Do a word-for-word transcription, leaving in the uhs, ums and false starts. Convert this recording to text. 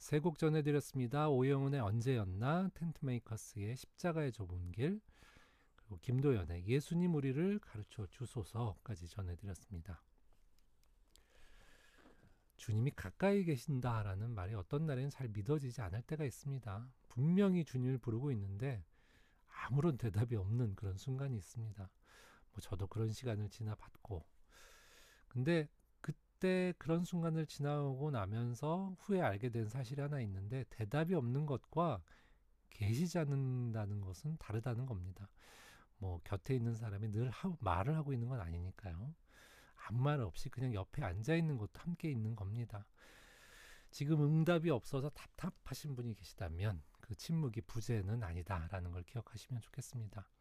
세 곡 전해드렸습니다. 오영훈의 언제였나, 텐트메이커스의 십자가의 좁은 길, 그리고 김도연의 예수님 우리를 가르쳐 주소서까지 전해드렸습니다. 주님이 가까이 계신다라는 말이 어떤 날에는 잘 믿어지지 않을 때가 있습니다. 분명히 주님을 부르고 있는데 아무런 대답이 없는 그런 순간이 있습니다. 뭐 저도 그런 시간을 지나봤고, 근데 그때 그런 순간을 지나고 나면서 후에 알게 된 사실이 하나 있는데, 대답이 없는 것과 계시지 않는다는 것은 다르다는 겁니다. 뭐 곁에 있는 사람이 늘 하, 말을 하고 있는 건 아니니까요. 아무 말 없이 그냥 옆에 앉아 있는 것도 함께 있는 겁니다. 지금 응답이 없어서 답답하신 분이 계시다면 그 침묵이 부재는 아니다라는 걸 기억하시면 좋겠습니다.